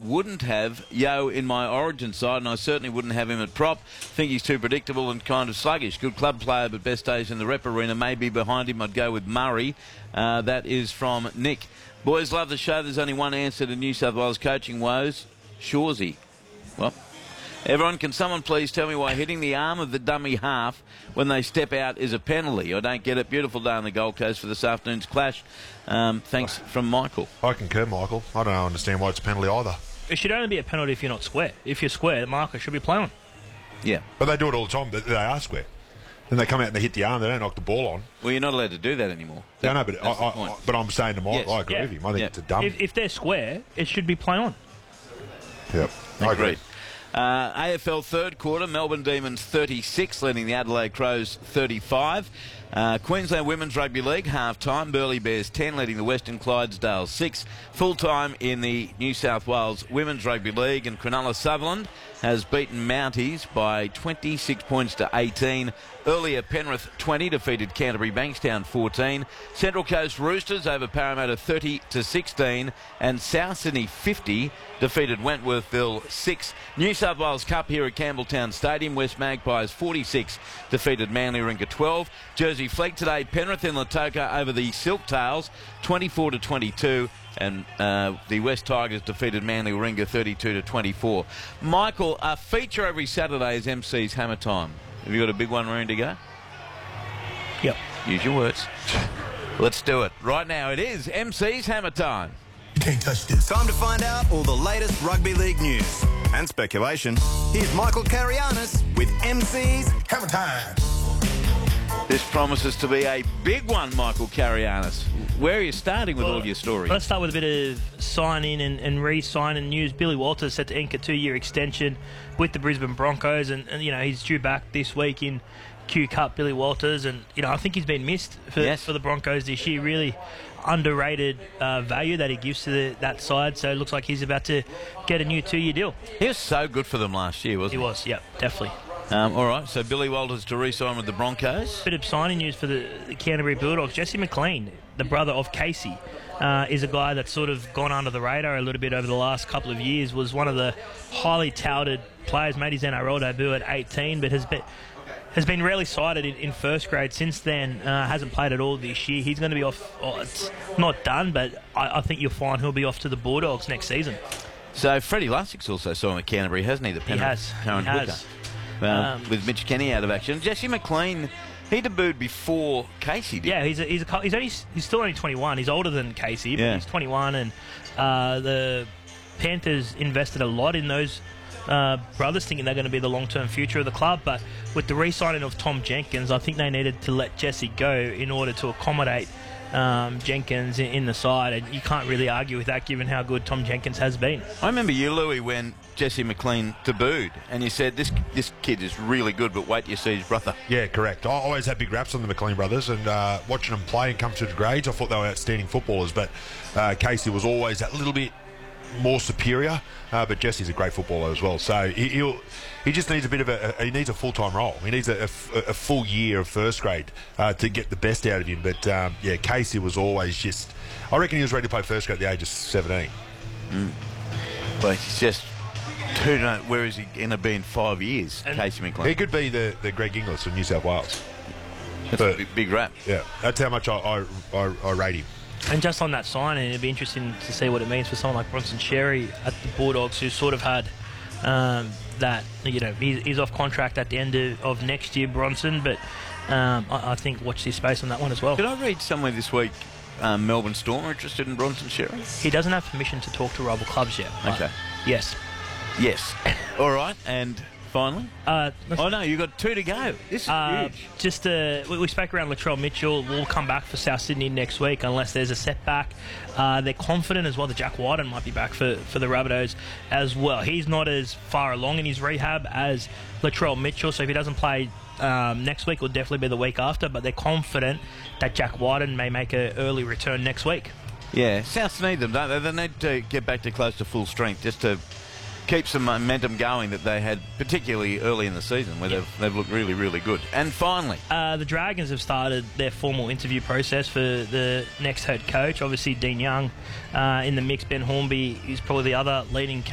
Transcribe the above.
wouldn't have Yo in my Origin side, and I certainly wouldn't have him at prop. Think he's too predictable and kind of sluggish. Good club player, but best days in the rep arena. Maybe behind him I'd go with Murray. That is from Nick. Boys, love the show. There's only one answer to New South Wales coaching woes. Shoresy. Well, everyone, can someone please tell me why hitting the arm of the dummy half when they step out is a penalty? I don't get it. Beautiful day on the Gold Coast for this afternoon's clash. Thanks from Michael. I concur, Michael. I don't understand why it's a penalty either. It should only be a penalty if you're not square. If you're square, the marker should be playing. Yeah. But they do it all the time, but they are square. Then they come out and they hit the arm, they don't knock the ball on. Well, you're not allowed to do that anymore. No, but I'm saying to Mike, Yes. I agree with him. I think it's a dumb. If they're square, it should be play on. Yep, I agree. AFL third quarter, Melbourne Demons 36, leading the Adelaide Crows 35. Queensland Women's Rugby League, half-time, Burleigh Bears 10, leading the Western Clydesdale 6. Full-time in the New South Wales Women's Rugby League, and Cronulla Sutherland has beaten Mounties by 26 points to 18. Earlier, Penrith 20 defeated Canterbury Bankstown 14. Central Coast Roosters over Parramatta 30 to 16, and South Sydney 50 defeated Wentworthville 6. New South Wales Cup here at Campbelltown Stadium. West Magpies 46 defeated Manly Warringah 12. Jersey Flegg today, Penrith in Lautoka over the Silktails 24 to 22. And the West Tigers defeated Manly Warringah 32 to 24. Michael, a feature every Saturday is MC's Hammer Time. Have you got a big one ready to go? Yep. Use your words. Let's do it. Right now it is MC's Hammer Time. You can't touch this. Time to find out all the latest rugby league news and speculation. Here's Michael Carianis with MC's Hammer time. This promises to be a big one, Michael Carianis. Where are you starting with all your stories? Let's start with a bit of sign-in and re-signing news. Billy Walters set to ink a 2-year extension with the Brisbane Broncos, and you know, he's due back this week in Q Cup, Billy Walters, and you know, I think he's been missed for the Broncos this year. Really underrated value that he gives to that side, so it looks like he's about to get a new 2-year deal. He was so good for them last year, wasn't he? He was, yep, definitely. All right, so Billy Walters to re-sign with the Broncos. Bit of signing news for the Canterbury Bulldogs. Jesse McLean, the brother of Casey, is a guy that's sort of gone under the radar a little bit over the last couple of years. Was one of the highly touted players, made his NRL debut at 18, but has been rarely cited in first grade since then. Hasn't played at all this year. He's going to be off. It's not done, but I think you'll find he'll be off to the Bulldogs next season. So Freddie Lussig's also signed with Canterbury, hasn't he? The Penrith current hooker. With Mitch Kenny out of action. Jesse McLean, he debuted before Casey did. Yeah, he's still only 21. He's older than Casey, but he's 21, and the Panthers invested a lot in those brothers, thinking they're going to be the long-term future of the club. But with the re-signing of Tom Jenkins, I think they needed to let Jesse go in order to accommodate Jenkins in the side, and you can't really argue with that given how good Tom Jenkins has been. I remember you, Louis, when Jesse McLean debuted, and you said this kid is really good, but wait till you see his brother. Yeah, correct. I always had big raps on the McLean brothers, and watching them play and come through the grades, I thought they were outstanding footballers, but Casey was always that little bit more superior, but Jesse's a great footballer as well. So he just needs a bit of he needs a full-time role. He needs a full year of first grade to get the best out of him. But yeah, Casey was always just, I reckon he was ready to play first grade at the age of 17. But he's just where is he going to be in 5 years, Casey McLean? He could be the Greg Inglis of New South Wales. That's a big rap. Yeah, that's how much I rate him. And just on that signing, it'd be interesting to see what it means for someone like Bronson Xerri at the Bulldogs, who sort of had that, you know, he's off contract at the end of next year, Bronson, but I think watch this space on that one as well. Did I read somewhere this week Melbourne Storm are interested in Bronson Xerri? He doesn't have permission to talk to rival clubs yet. Okay. Yes. All right, and finally? Oh no, you've got 2 to go. This is huge. Just we spoke around Latrell Mitchell. We'll come back for South Sydney next week unless there's a setback. They're confident as well that Jack Wyden might be back for the Rabbitohs as well. He's not as far along in his rehab as Latrell Mitchell, so if he doesn't play next week, will definitely be the week after, but they're confident that Jack Wyden may make an early return next week. Yeah, Souths need them, don't they? They need to get back to close to full strength just to keep some momentum going that they had, particularly early in the season, where they've looked really, really good. And finally, the Dragons have started their formal interview process for the next head coach. Obviously, Dean Young in the mix. Ben Hornby is probably the other leading